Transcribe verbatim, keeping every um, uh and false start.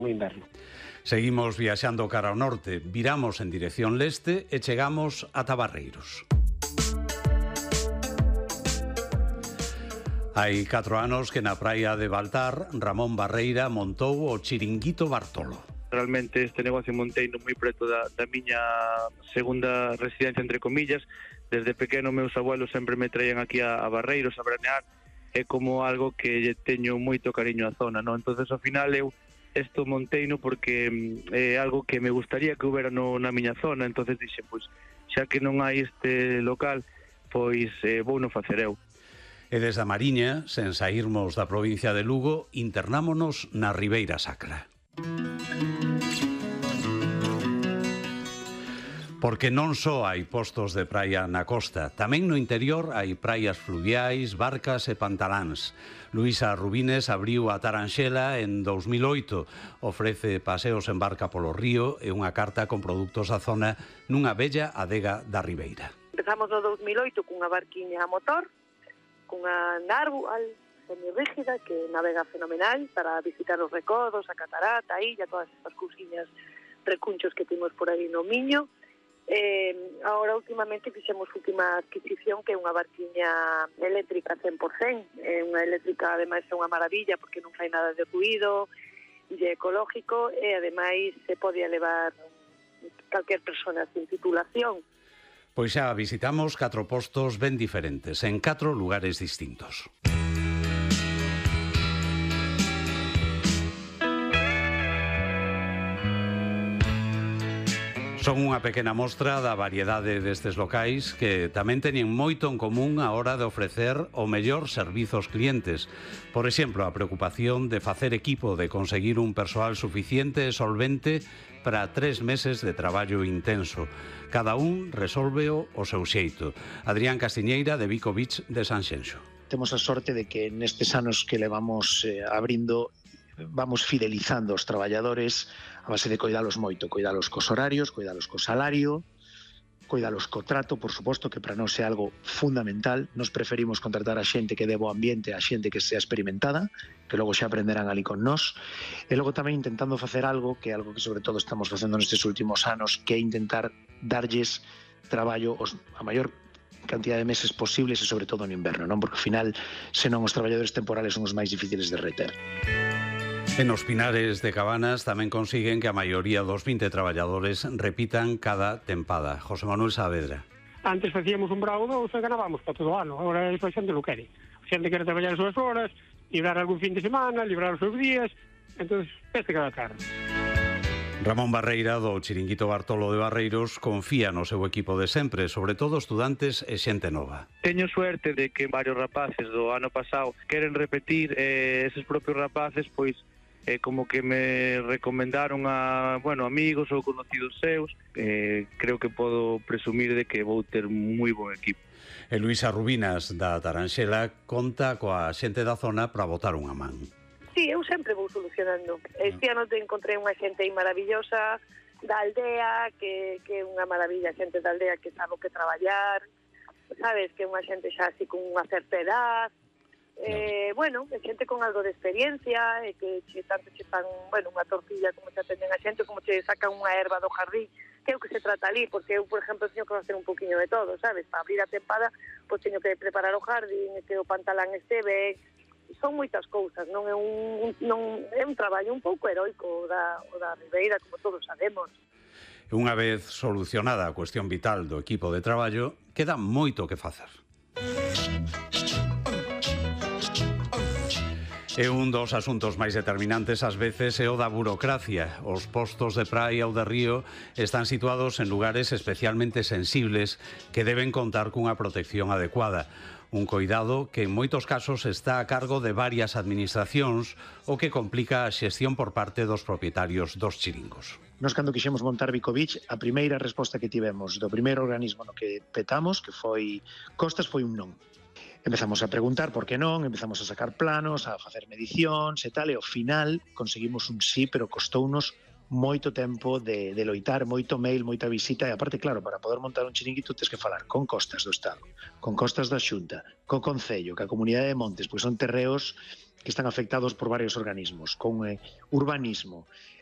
no inverno. Seguimos viaxando cara ao norte, viramos en dirección leste e chegamos ata Barreiros. Hai catro anos que na praia de Baltar, Ramón Barreira montou o Chiringuito Bartolo. Realmente este negocio monteino moi preto da, da miña segunda residencia, entre comillas. Desde pequeno meus abuelos sempre me traían aquí a, a Barreiros a veranear. É como algo que lle teño moito cariño á zona, non? Entonces, ao final, eu isto monteino porque é algo que me gustaría que houbera no, na miña zona. Entonces dixe, pois, xa que non hai este local, pois eh, vou non facer eu. E desde a Mariña, sen saírmos da provincia de Lugo, internámonos na Ribeira Sacra. Porque non só hai postos de praia na costa, tamén no interior hai praias fluviais, barcas e pantaláns. Luisa Rubines abriu a Taranxela en dous mil oito, ofrece paseos en barca polo río e unha carta con produtos da zona nunha bella adega da Ribeira. Empezamos no dous mil oito cunha barquiña a motor, cunha narval semirrígida que navega fenomenal para visitar os recodos, a catarata, a illa, todas estas cousiñas, recunchos que temos por aí no Miño. Eh, ahora últimamente fixemos última adquisición que é unha barquiña eléctrica cen por cen, é unha eléctrica, ademais é unha maravilla porque non fai nada de ruido, é ecológico e ademais se pode levar calquer persona sin titulación. Pois xa visitamos catro postos ben diferentes, en catro lugares distintos. Son unha pequena mostra da variedade destes locais que tamén teñen moito en común a hora de ofrecer o mellor servizo aos clientes. Por exemplo, a preocupación de facer equipo, de conseguir un persoal suficiente e solvente para tres meses de traballo intenso. Cada un resólveo o seu xeito. Adrián Castiñeira, de Vico Beach, de Sanxenxo. Temos a sorte de que nestes anos que levamos eh, abrindo vamos fidelizando os traballadores a base de coidalos moito, coidalos cos horarios, coidalos co salario, coidalos co trato, por suposto que para nós é algo fundamental. Nos preferimos contratar a xente que dé bo ambiente, a xente que sea experimentada, que logo xa aprenderán ali con nós, e logo tamén intentando facer algo, que é algo que sobre todo estamos facendo nestes últimos anos, que é intentar darlles traballo os, a maior cantidad de meses posibles e sobre todo no inverno, non? Porque ao final, senón os traballadores temporales son os máis difíciles de reter. En os Pinares de Cabanas tamén consiguen que a maioría dos vinte traballadores repitan cada tempada. José Manuel Saavedra. Antes facíamos un bravo dous e ganábamos para todo o ano, agora a xente non quere. A xente quere traballar as súas horas, librar algún fin de semana, librar os seus días, entón, este cada caro. Ramón Barreira, do Chiringuito Bartolo de Barreiros, confía no seu equipo de sempre, sobre todo estudantes e xente nova. Teño suerte de que varios rapaces do ano pasado queren repetir, eh, eses propios rapaces, pois, eh, como que me recomendaron a, bueno, amigos ou conocidos seus. Eh, creo que podo presumir de que vou ter moi bon equipo. E Luisa Rubinas, da Taranxela, conta coa xente da zona para botar unha man. Sí, eu sempre vou solucionando. Este ano te encontrei unha xente maravillosa da aldea, que, que é unha maravilla, xente da aldea que sabe o que traballar, sabes, que é unha xente xa así con unha certa edad, eh, bueno, é xente con algo de experiencia, e que che, tanto che fan, bueno, unha tortilla como che atenden a xente, como che sacan unha erva do jardín, que é o que se trata ali, porque eu, por exemplo, teño que facer un poquinho de todo, sabes, para abrir a tempada, pois teño que preparar o jardín, que o pantalán este ben, son moitas cousas, non é un, non é un traballo un pouco heroico o da, o da Ribeira, como todos sabemos. Unha vez solucionada a cuestión vital do equipo de traballo, queda moito que facer. E un dos asuntos máis determinantes ás veces é o da burocracia. Os postos de praia ou de río están situados en lugares especialmente sensibles que deben contar cunha protección adecuada. Un coidado que en moitos casos está a cargo de varias administracións o que complica a xestión por parte dos propietarios dos chiringos. Nos, cando quixemos montar Vico Beach, a primeira resposta que tivemos do primeiro organismo no que petamos, que foi Costas, foi un non. Empezamos a preguntar por que non, empezamos a sacar planos, a facer medicións e tal, e ao final conseguimos un sí, pero costounos moito tempo de, de loitar, moito mail, moita visita, e aparte, claro, para poder montar un chiringuito tens que falar con Costas do Estado, con Costas da Xunta, co Concello, ca Comunidade de Montes, pois son terreos que están afectados por varios organismos, con eh, urbanismo,